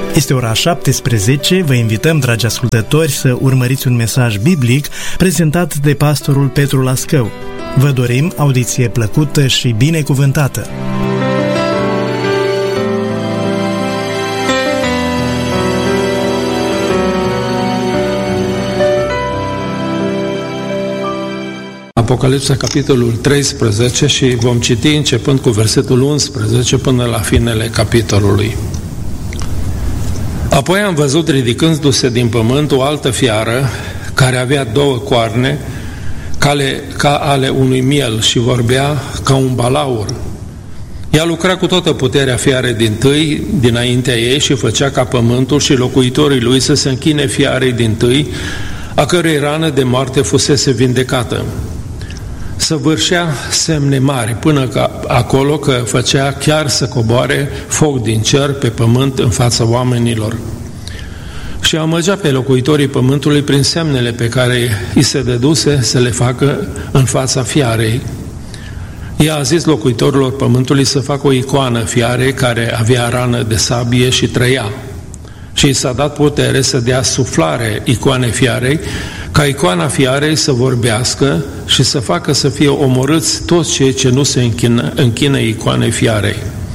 Este ora 17, vă invităm, dragi ascultători, să urmăriți un mesaj biblic prezentat de pastorul Petru Lascău. Vă dorim audiție plăcută și binecuvântată! Apocalipsa, capitolul 13, și vom citi începând cu versetul 11 până la finele capitolului. Apoi am văzut ridicându-se din pământ o altă fiară care avea două coarne ca ale unui miel și vorbea ca un balaur. Ea lucra cu toată puterea fiarei dintâi dinaintea ei și făcea ca pământul și locuitorii lui să se închine fiarei dintâi, a cărei rană de moarte fusese vindecată. Săvârșea semne mari până acolo că făcea chiar să coboare foc din cer pe pământ în fața oamenilor. Și amăgea pe locuitorii pământului prin semnele pe care îi se dăduse să le facă în fața fiarei. Ea a zis locuitorilor pământului să facă o icoană fiarei care avea rană de sabie și trăia. Și i s-a dat putere să dea suflare icoanei fiarei, ca icoana fiarei să vorbească și să facă să fie omorâți toți cei ce nu se închină icoanei fiarei.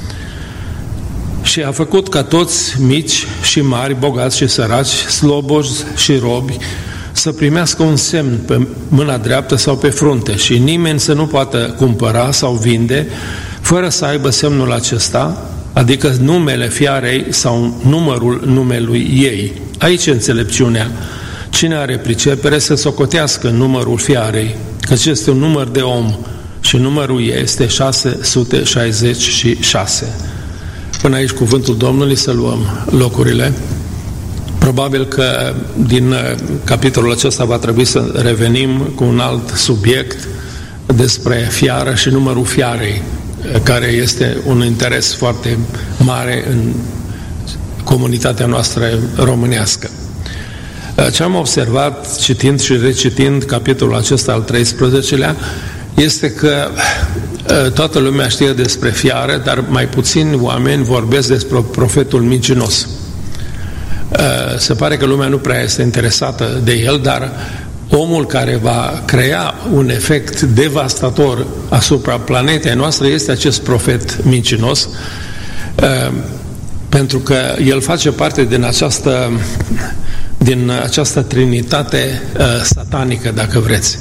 Și a făcut ca toți, mici și mari, bogați și săraci, slobozi și robi, să primească un semn pe mâna dreaptă sau pe frunte și nimeni să nu poată cumpăra sau vinde fără să aibă semnul acesta, adică numele fiarei sau numărul numelui ei. Aici înțelepciunea. Cine are pricepere să socotească numărul fiarei, căci este un număr de om și numărul ei este 666. Până aici cuvântul Domnului, să luăm locurile. Probabil că din capitolul acesta va trebui să revenim cu un alt subiect despre fiară și numărul fiarei, care este un interes foarte mare în comunitatea noastră românească. Ce am observat, citind și recitind capitolul acesta al 13-lea, este că toată lumea știe despre fiară, dar mai puțini oameni vorbesc despre profetul mincinos. Se pare că lumea nu prea este interesată de el, dar omul care va crea un efect devastator asupra planetei noastre este acest profet mincinos, pentru că el face parte din această trinitate satanică, dacă vreți.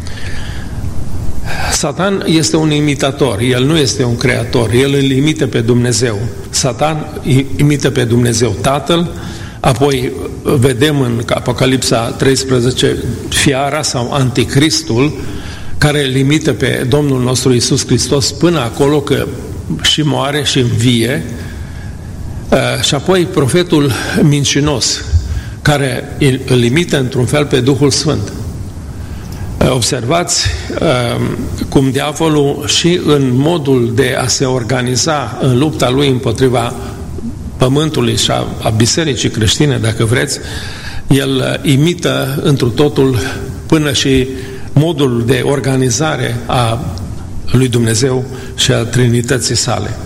Satan este un imitator, el nu este un creator, el îl imită pe Dumnezeu. Satan imită pe Dumnezeu Tatăl, apoi vedem în Apocalipsa 13 fiara sau anticristul, care îl imită pe Domnul nostru Iisus Hristos până acolo că și moare și învie, și apoi profetul mincinos, care îl imită într-un fel pe Duhul Sfânt. Observați cum diavolul și în modul de a se organiza în lupta lui împotriva pământului și a bisericii creștine, dacă vreți, el imită întru totul până și modul de organizare a lui Dumnezeu și a Trinității sale.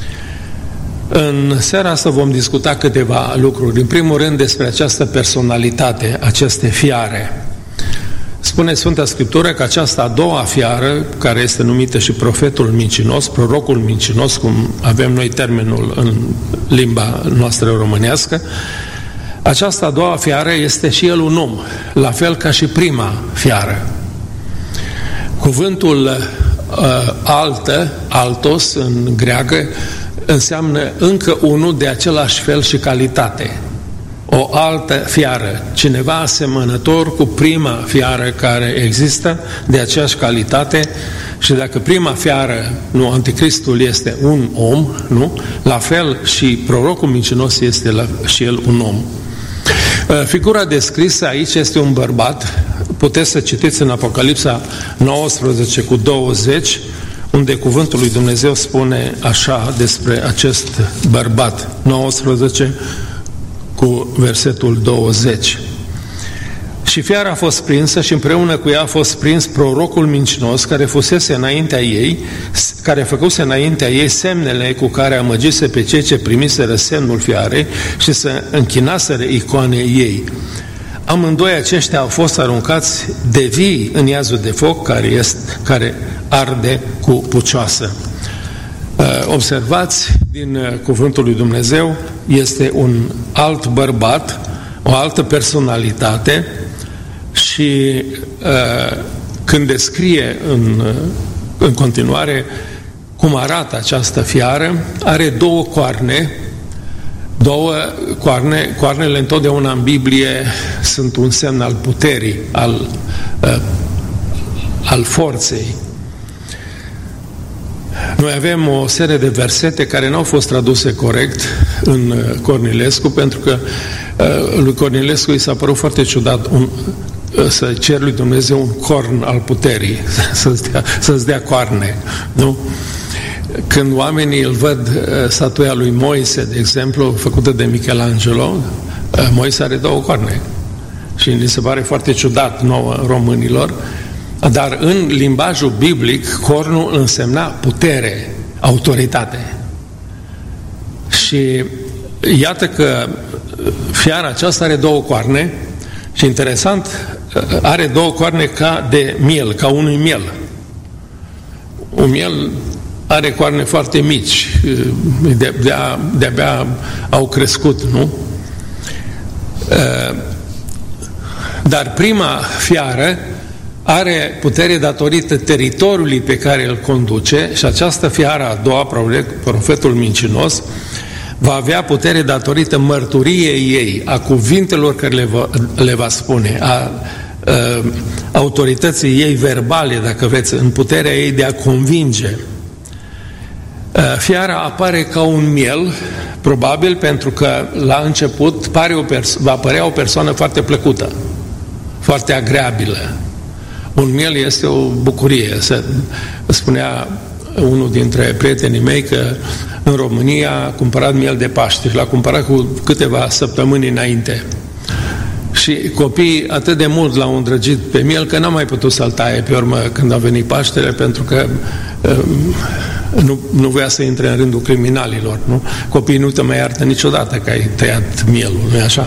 În seara asta vom discuta câteva lucruri. În primul rând despre această personalitate, aceste fiare. Spune Sfânta Scriptură că aceasta a doua fiară, care este numită și profetul mincinos, prorocul mincinos, cum avem noi termenul în limba noastră românească, aceasta a doua fiară este și el un om, la fel ca și prima fiară. Cuvântul altos în greacă înseamnă încă unul de același fel și calitate. O altă fiară, cineva asemănător cu prima fiară care există, de aceeași calitate. Și dacă prima fiară, anticristul, este un om, la fel și prorocul mincinos este și el un om. Figura descrisă aici este un bărbat. Puteți să citiți în Apocalipsa 19 cu 20, unde cuvântul lui Dumnezeu spune așa despre acest bărbat. 19 cu versetul 20. Și fiara a fost prinsă și împreună cu ea a fost prins prorocul mincinos care fusese înaintea ei care făcuse înaintea ei semnele cu care amăgise pe cei ce primiseră semnul fiarei și să închinaseră icoanei ei. Amândoi aceștia au fost aruncați de vii în iazul de foc care arde cu pucioasă. Observați, din cuvântul lui Dumnezeu, este un alt bărbat, o altă personalitate și când descrie în continuare cum arată această fiară, are două coarne. Coarnele întotdeauna în Biblie sunt un semn al puterii, al forței. Noi avem o serie de versete care nu au fost traduse corect în Cornilescu, pentru că lui Cornilescu i s-a părut foarte ciudat să cer lui Dumnezeu un corn al puterii, să-ți dea coarne, nu? Când oamenii îl văd statuia lui Moise, de exemplu, făcută de Michelangelo, Moise are două coarne și ni se pare foarte ciudat nouă românilor, dar în limbajul biblic cornul însemna putere, autoritate. Și iată că fiara aceasta are două coarne și interesant, are două coarne ca de miel, ca unui miel. Un miel are coarne foarte mici, de-abia au crescut, nu? Dar prima fiară are putere datorită teritoriului pe care îl conduce și această fiară a doua, profetul mincinos, va avea putere datorită mărturiei ei, a cuvintelor care le va spune, a autorității ei verbale, dacă vreți, în puterea ei de a convinge. Fiara apare ca un miel, probabil pentru că la început va părea o persoană foarte plăcută, foarte agreabilă. Un miel este o bucurie. Spunea unul dintre prietenii mei că în România a cumpărat miel de Paște și l-a cumpărat cu câteva săptămâni înainte. Și copiii atât de mult l-au îndrăgit pe miel că n-a mai putut să-l taie pe urmă când a venit Paștele, pentru că nu voia să intre în rândul criminalilor. Nu? Copiii nu te mai iartă niciodată că ai tăiat mielul, nu-i așa?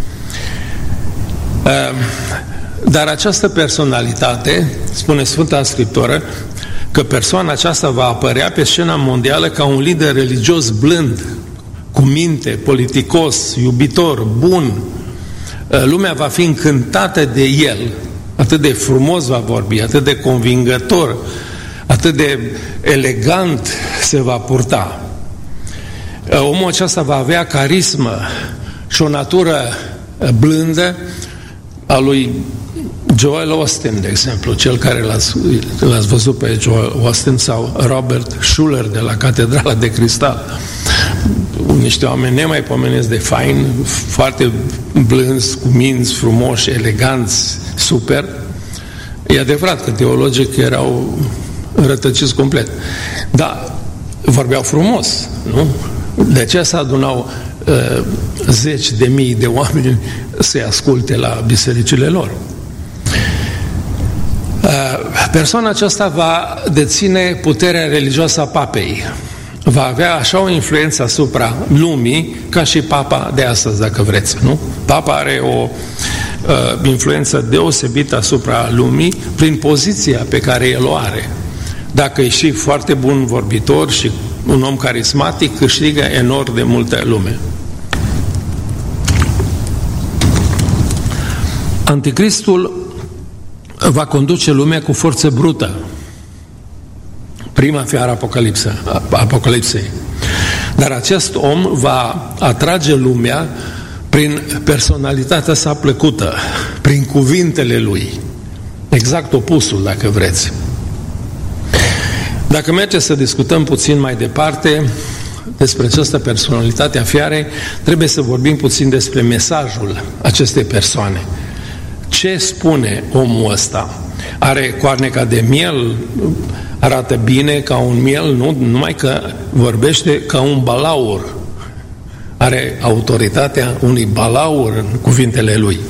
Dar această personalitate, spune Sfânta Scriptură, că persoana aceasta va apărea pe scena mondială ca un lider religios blând, cu minte, politicos, iubitor, bun. Lumea va fi încântată de el, atât de frumos va vorbi, atât de convingător, atât de elegant se va purta. Omul acesta va avea carismă și o natură blândă a lui Joel Austin, de exemplu, cel care l-ați văzut pe Joel Austin, sau Robert Schuller de la Catedrala de Cristal. Niște oameni nemaipomeniți de fain, foarte blânzi, cuminți, frumoși, eleganți, super. E adevărat că teologic erau rătăciți complet. Dar vorbeau frumos, nu? De aceea se adunau zeci de mii de oameni să-i asculte la bisericile lor. Persoana aceasta va deține puterea religioasă a papei. Va avea așa o influență asupra lumii ca și papa de astăzi, dacă vreți, nu? Papa are o influență deosebită asupra lumii prin poziția pe care el o are. Dacă e și foarte bun vorbitor și un om carismatic, câștigă enorm de multă lume. Anticristul va conduce lumea cu forță brută. Prima fiară Apocalipsei. Dar acest om va atrage lumea prin personalitatea sa plăcută, prin cuvintele lui. Exact opusul, dacă vreți. Dacă merge să discutăm puțin mai departe despre această personalitate a fiarei, trebuie să vorbim puțin despre mesajul acestei persoane. Ce spune omul ăsta? Are coarne ca de miel, arată bine ca un miel, nu numai că vorbește ca un balaur. Are autoritatea unui balaur în cuvintele lui.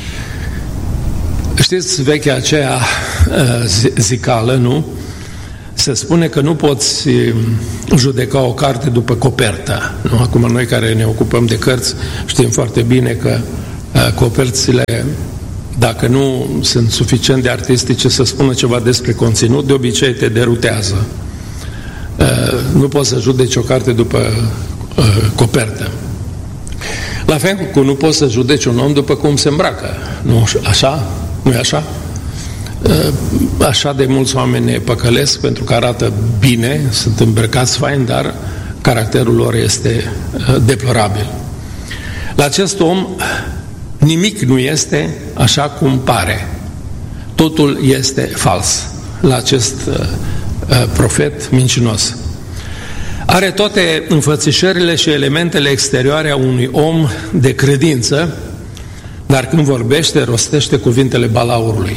Știți vechea aceea zicală, nu? Se spune că nu poți judeca o carte după copertă. Nu? Acum noi care ne ocupăm de cărți știm foarte bine că coperțile, dacă nu sunt suficient de artistice să spună ceva despre conținut, de obicei te derutează. Nu poți să judeci o carte după copertă. La fel cum nu poți să judeci un om după cum se îmbracă. Nu așa? Nu e așa? Așa de mulți oameni ne păcălesc pentru că arată bine, sunt îmbrăcați fain, dar caracterul lor este deplorabil. La acest om nimic nu este așa cum pare. Totul este fals la acest profet mincinos. Are toate înfățișările și elementele exterioare a unui om de credință, dar când vorbește, rostește cuvintele balaurului.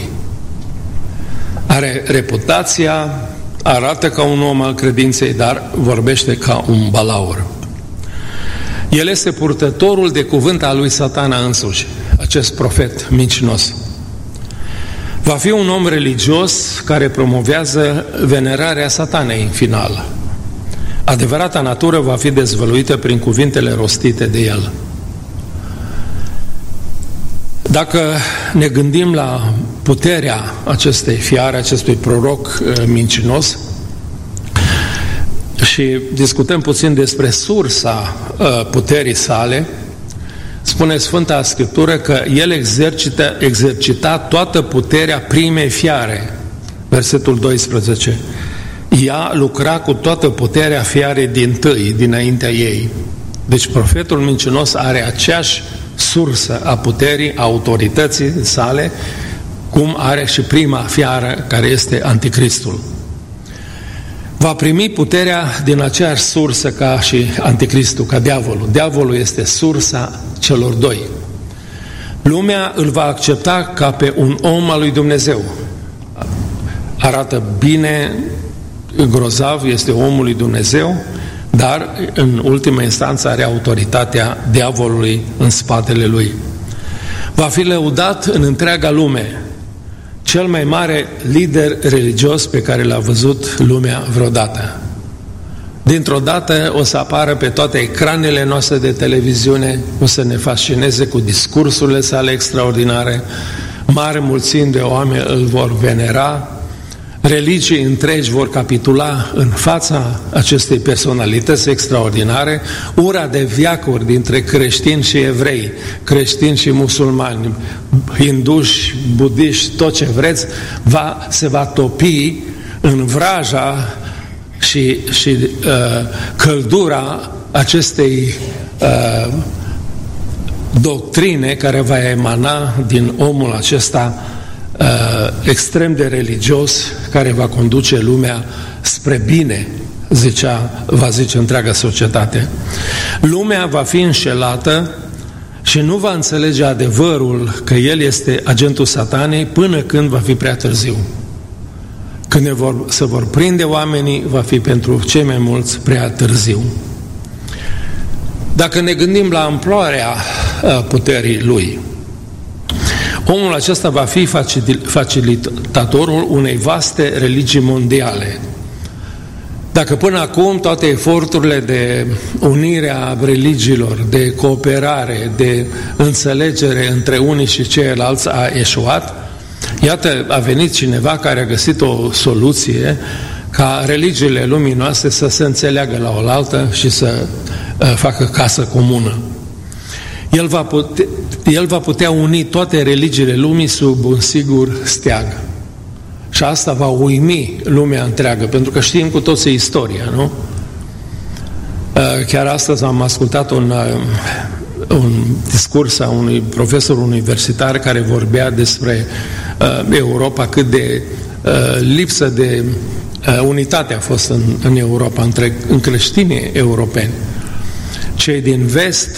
Are reputația, arată ca un om al credinței, dar vorbește ca un balaur. El este purtătorul de cuvânt al lui Satana însuși, acest profet mincinos. Va fi un om religios care promovează venerarea Satanei în final. Adevărata natură va fi dezvăluită prin cuvintele rostite de el. Dacă ne gândim la puterea acestei fiare, acestui proroc mincinos și discutăm puțin despre sursa puterii sale, spune Sfânta Scriptură că el exercita toată puterea primei fiare. Versetul 12. Ea lucra cu toată puterea fiarei dintâi, dinaintea ei. Deci profetul mincinos are aceeași sursă a puterii, a autorității sale, cum are și prima fiară, care este Anticristul. Va primi puterea din aceeași sursă ca și Anticristul, ca diavolul. Diavolul este sursa celor doi. Lumea îl va accepta ca pe un om al lui Dumnezeu. Arată bine, grozav, este omul lui Dumnezeu, dar în ultima instanță are autoritatea diavolului în spatele lui. Va fi lăudat în întreaga lume, cel mai mare lider religios pe care l-a văzut lumea vreodată. Dintr-o dată o să apară pe toate ecranele noastre de televiziune, o să ne fascineze cu discursurile sale extraordinare, mari mulțimi de oameni îl vor venera, religii întregi vor capitula în fața acestei personalități extraordinare, ura de veacuri dintre creștini și evrei, creștini și musulmani, hinduși, budiști, tot ce vreți, se va topi în vraja și căldura acestei doctrine care va emana din omul acesta extrem de religios, care va conduce lumea spre bine, va zice întreaga societate. Lumea va fi înșelată și nu va înțelege adevărul că el este agentul Satanei până când va fi prea târziu. Când se vor prinde oamenii, va fi pentru cei mai mulți prea târziu. Dacă ne gândim la amploarea puterii lui, omul acesta va fi facilitatorul unei vaste religii mondiale. Dacă până acum toate eforturile de unire a religiilor, de cooperare, de înțelegere între unii și ceilalți a eșuat, iată, a venit cineva care a găsit o soluție ca religiile lumii noastre să se înțeleagă la oaltă și să facă casă comună. El va putea uni toate religiile lumii sub un singur steag. Și asta va uimi lumea întreagă, pentru că știm cu toții istoria, nu? Chiar astăzi am ascultat un discurs a unui profesor universitar care vorbea despre Europa, cât de lipsă de unitate a fost în Europa, în creștinii europeni. Cei din vest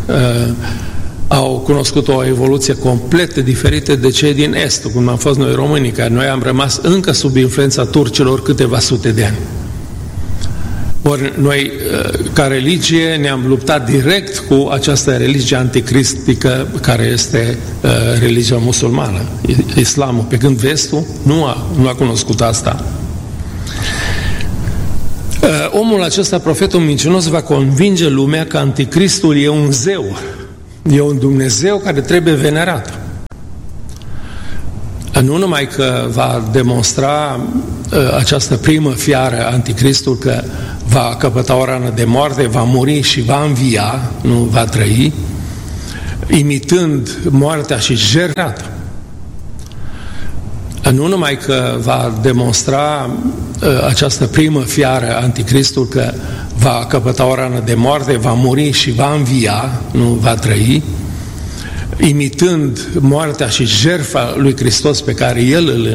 au cunoscut o evoluție complet diferită de cei din est, cum am fost noi românii, care noi am rămas încă sub influența turcilor câteva sute de ani. Ori noi, ca religie, ne-am luptat direct cu această religie anticristică care este religia musulmană, islamul, pe când vestul nu a cunoscut asta. omul acesta, profetul mincinos, va convinge lumea că Anticristul e un zeu, e un Dumnezeu care trebuie venerat. Nu numai că va demonstra această primă fiară, Anticristul, că va căpăta o rană de moarte, va muri și va învia, nu va trăi, imitând moartea și jertfa. Nu numai că va demonstra această primă fiară, Anticristul, că va căpăta o rană de moarte, va muri și va învia, nu va trăi, imitând moartea și jertfa lui Hristos pe care El